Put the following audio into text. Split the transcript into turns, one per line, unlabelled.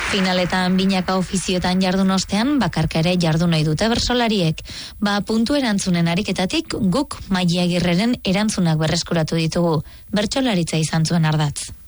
Finaletan binaka ofiziotan jardun ostean, bakarka ere jardun nahi dute bertsolariek. Puntu erantzunen ariketatik guk Maia Agirreren erantzunak berreskuratu ditugu. Bertsolaritza izan zuen ardatz.